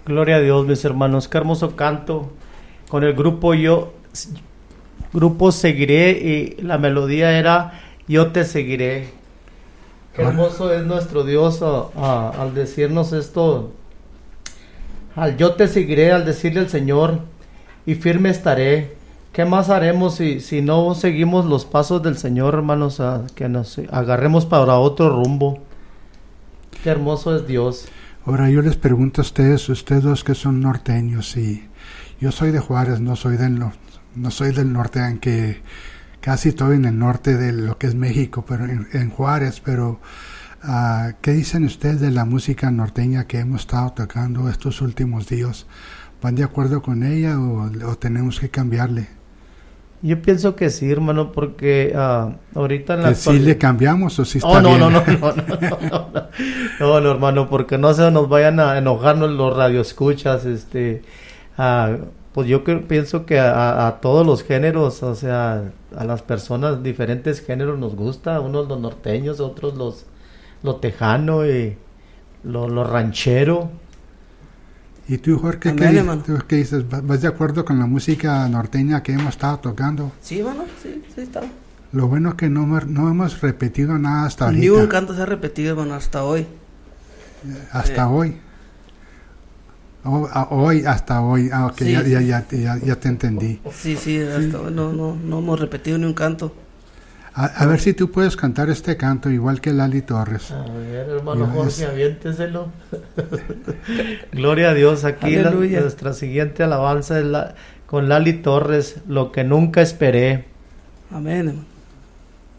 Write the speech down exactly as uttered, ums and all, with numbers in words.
Gloria a Dios, mis hermanos, qué hermoso canto. Con el grupo yo, grupo Seguiré, y la melodía era Yo te seguiré. Qué hermoso es nuestro Dios a, a, al decirnos esto, al yo te seguiré, al decirle al Señor, y firme estaré. ¿Qué más haremos si, si no seguimos los pasos del Señor, hermanos? A, que nos agarremos para otro rumbo. Qué hermoso es Dios. Ahora yo les pregunto a ustedes, ustedes dos que son norteños, y yo soy de Juárez, no soy del norte, no soy del norte, aunque casi estoy en el norte de lo que es México, pero en, en Juárez, pero uh, ¿qué dicen ustedes de la música norteña que hemos estado tocando estos últimos días? ¿Van de acuerdo con ella o, o tenemos que cambiarle? Yo pienso que sí, hermano, porque uh, ahorita en la ¿Que sí le cambiamos o sí está oh, no, bien? No, no, no, no, no, no, no, no, no, no, hermano, porque no se nos vayan a enojarnos los radioescuchas, este, uh, pues yo que, pienso que a, a todos los géneros, o sea, a las personas, diferentes géneros nos gusta, unos los norteños, otros los, lo tejano y lo, lo ranchero. ¿Y tú, Jorge, Amén, ¿qué, tú, qué dices? ¿Vas de acuerdo con la música norteña que hemos estado tocando? Sí, hermano, sí, sí está. Lo bueno es que no, no hemos repetido nada hasta ahorita. Ni un canto se ha repetido, hermano, hasta hoy. Hasta eh. hoy. Oh, a, hoy, hasta hoy. Ah, ok, sí, ya, sí. Ya, ya, ya, ya te entendí. Sí, sí, hasta sí. hoy no, no, no hemos repetido ni un canto. A, a ver si tú puedes cantar este canto igual que Lali Torres. A ver, hermano Jorge, aviénteselo. Gloria a Dios. Aquí la, nuestra siguiente alabanza es la, con Lali Torres, Lo que nunca esperé. Amén, hermano.